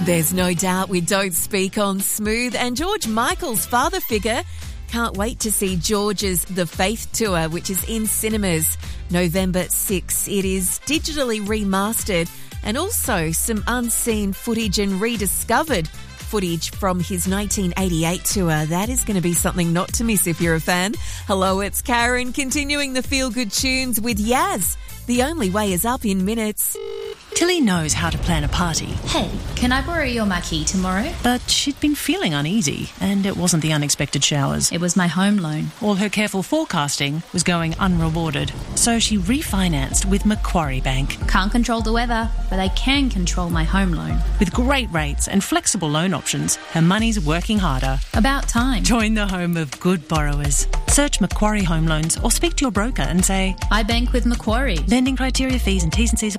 There's no doubt we don't speak on Smooth, and George Michael's father figure. Can't wait to see George's The Faith Tour, which is in cinemas November 6. It is digitally remastered, and also some unseen footage and rediscovered footage from his 1988 tour. That is going to be something not to miss if you're a fan. Hello, it's Karen, continuing the feel-good tunes with Yaz. The Only Way is up in minutes. Tilly knows how to plan a party. Hey, can I borrow your marquee tomorrow? But she'd been feeling uneasy, and it wasn't the unexpected showers. It was my home loan. All her careful forecasting was going unrewarded. So she refinanced with Macquarie Bank. Can't control the weather, but I can control my home loan. With great rates and flexible loan options, her money's working harder. About time. Join the home of good borrowers. Search Macquarie Home Loans or speak to your broker and say, I bank with Macquarie. Lending criteria, fees and T's and C's